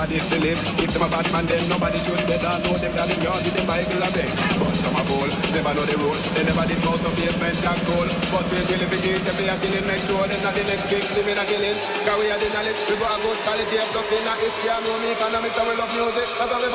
If they live, if them a bad man, then nobody should get down. Know them that in yard with them Bible a beg. But some a bowl, never know the rule. They never did go to pavement jack goal. But we will if it is, if they are sinning, make sure they're not the next victim in a killing. Cause we are the knowledge, we got a good quality of stuff in a history. I know me economics, and we love music. That's why we